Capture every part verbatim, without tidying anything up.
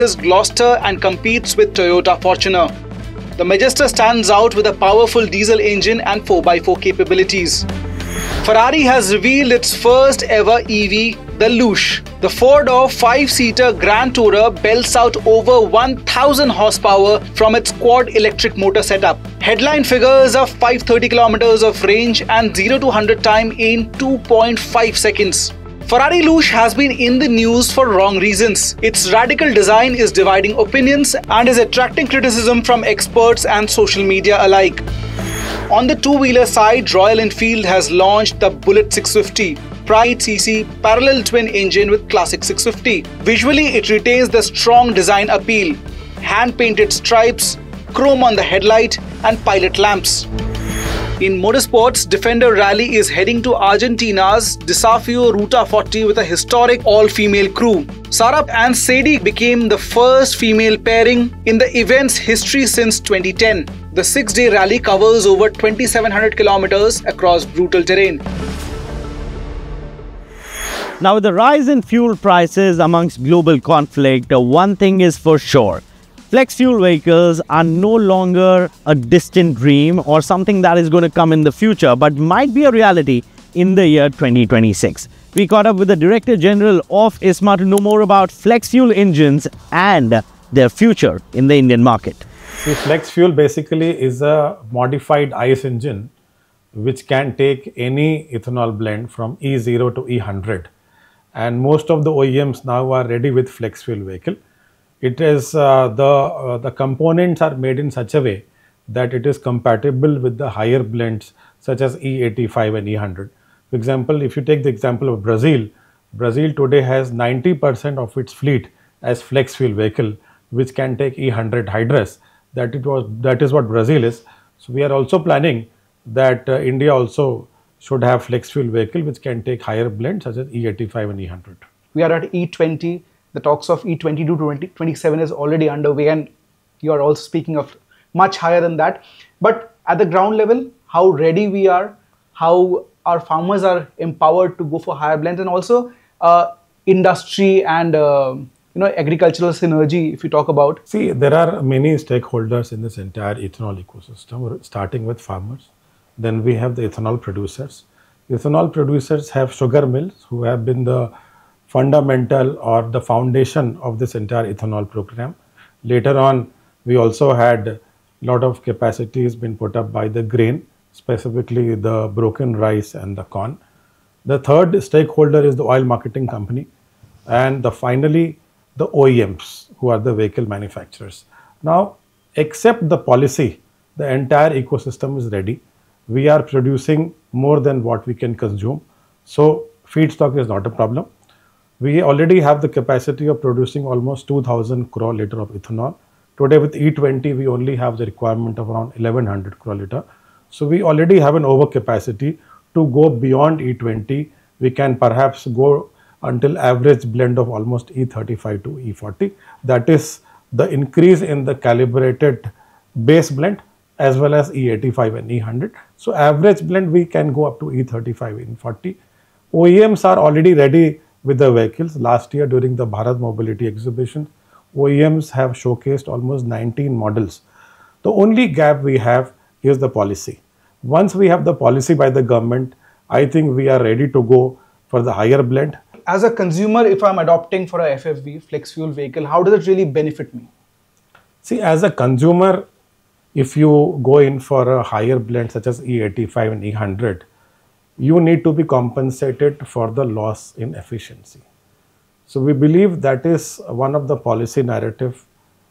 is Gloster and competes with Toyota Fortuner. The Majesta stands out with a powerful diesel engine and four by four capabilities. Ferrari has revealed its first ever E V, the Luce. The four-door, five-seater Grand Tourer belts out over one thousand horsepower from its quad electric motor setup. Headline figures of five hundred thirty kilometers of range and zero to one hundred time in two point five seconds. Ferrari Luce has been in the news for wrong reasons. Its radical design is dividing opinions and is attracting criticism from experts and social media alike. On the two-wheeler side, Royal Enfield has launched the Bullet six fifty, Pride C C parallel twin engine with Classic six fifty. Visually, it retains the strong design appeal, hand-painted stripes, chrome on the headlight and pilot lamps. In motorsports, Defender Rally is heading to Argentina's Desafio Ruta forty with a historic all-female crew. Sarah and Sadie became the first female pairing in the event's history since twenty ten. The six-day rally covers over twenty-seven hundred kilometers across brutal terrain. Now, with the rise in fuel prices amongst global conflict, one thing is for sure. Flex fuel vehicles are no longer a distant dream or something that is going to come in the future, but might be a reality in the year twenty twenty-six. We caught up with the Director General of ISMA to know more about flex fuel engines and their future in the Indian market. See, flex fuel basically is a modified ICE engine which can take any ethanol blend from E zero to E one hundred. And most of the O E Ms now are ready with flex fuel vehicle. It is uh, the uh, the components are made in such a way that it is compatible with the higher blends such as E eighty-five and E one hundred. For example, if you take the example of Brazil, Brazil today has ninety percent of its fleet as flex fuel vehicle, which can take E one hundred hydrous. That it was that is what Brazil is. So we are also planning that uh, India also should have flex fuel vehicle which can take higher blends such as E eighty-five and E one hundred. We are at E twenty. The talks of E twenty-two to twenty twenty-seven is already underway, and you are also speaking of much higher than that. But at the ground level, how ready we are, how our farmers are empowered to go for higher blends, and also uh, industry and uh, you know agricultural synergy. If you talk about, see, there are many stakeholders in this entire ethanol ecosystem. We're starting with farmers, then we have the ethanol producers. Ethanol producers have sugar mills who have been the fundamental or the foundation of this entire ethanol program. Later on, we also had a lot of capacities been put up by the grain, specifically the broken rice and the corn. The third stakeholder is the oil marketing company, and the finally the O E Ms, who are the vehicle manufacturers. Now, except the policy, the entire ecosystem is ready. We are producing more than what we can consume, so feedstock is not a problem. We already have the capacity of producing almost two thousand crore liter of ethanol. Today with E twenty, we only have the requirement of around eleven hundred crore liter. So we already have an overcapacity. To go beyond E twenty, we can perhaps go until average blend of almost E thirty-five to E forty. That is the increase in the calibrated base blend as well as E eighty-five and E one hundred. So average blend we can go up to E thirty-five and E forty. O E Ms are already ready with the vehicles. Last year during the Bharat Mobility Exhibition, O E Ms have showcased almost nineteen models. The only gap we have is the policy. Once we have the policy by the government, I think we are ready to go for the higher blend. As a consumer, if I'm adopting for a F F V, flex fuel vehicle, how does it really benefit me? See, as a consumer, if you go in for a higher blend such as E eighty-five and E one hundred, you need to be compensated for the loss in efficiency. So we believe that is one of the policy narrative,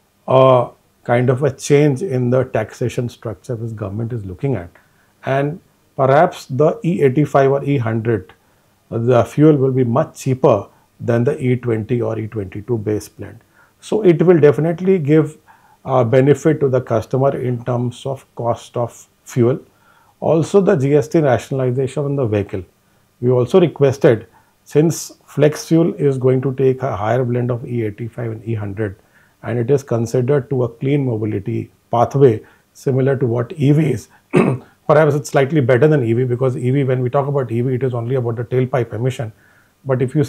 a kind of a change in the taxation structure which government is looking at. And perhaps the E eighty-five or E one hundred, the fuel will be much cheaper than the E twenty or E twenty-two base blend. So it will definitely give a benefit to the customer in terms of cost of fuel. Also the G S T rationalization on the vehicle. We also requested, since flex fuel is going to take a higher blend of E eighty-five and E one hundred, and it is considered to a clean mobility pathway similar to what E V is. Perhaps it's slightly better than E V, because E V, when we talk about E V, it is only about the tailpipe emission. But if you